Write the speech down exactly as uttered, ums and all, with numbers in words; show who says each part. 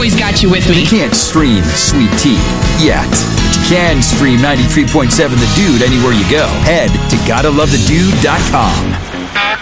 Speaker 1: always got you with me.
Speaker 2: You can't stream Sweet Tea yet. But you can stream ninety-three point seven The Dude anywhere you go. Head to gotta love the dude dot com.